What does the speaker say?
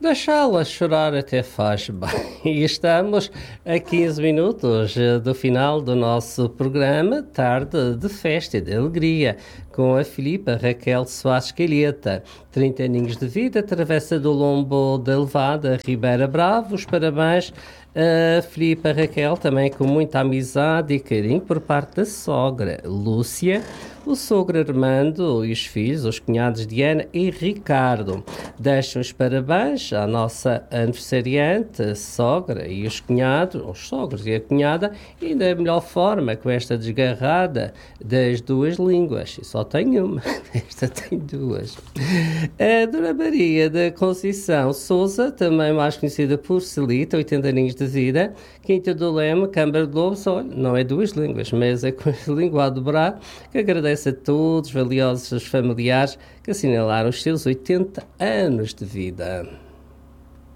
Deixá-la chorar até faz bem. E estamos a 15 minutos do final do nosso programa Tarde de Festa e de Alegria, com a Filipa Raquel Soares Calheta. 30 aninhos de vida, Travessa do Lombo da Levada, Ribeira Bravo. Os parabéns a Filipa Raquel, também com muita amizade e carinho por parte da sogra Lúcia, o sogro Armando e os filhos, os cunhados Diana e Ricardo. Deixam os parabéns à nossa aniversariante, a sogra e os cunhados, os sogros e a cunhada, e da melhor forma, com esta desgarrada das duas línguas. E só tem uma, esta tem duas. A Dona Maria da Conceição Souza, também mais conhecida por Celita, 80 aninhos de vida, Quinta do Leme, Câmara de Lobos, olha, não é duas línguas, mas é com a língua a dobrar, que agradece a todos, valiosos familiares, que assinalaram os seus 80 anos de vida.